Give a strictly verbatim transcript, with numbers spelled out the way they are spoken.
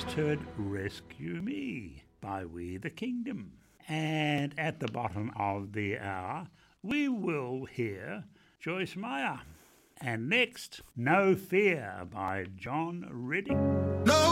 just heard Rescue Me by We the Kingdom. And at the bottom of the hour, we will hear Joyce Meyer. And next, No Fear by John Redding. No